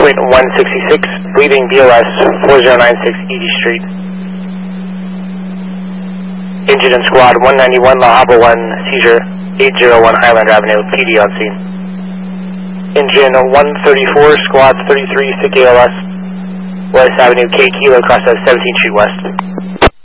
Point 166, leaving BLS 4096 Edie Street. Engine and squad 191, La Habra 1, seizure 801 Highland Avenue, PD on scene. Engine 134, squad 33, SIC ALS, West Avenue, K Kilo, cross at 17 Street West.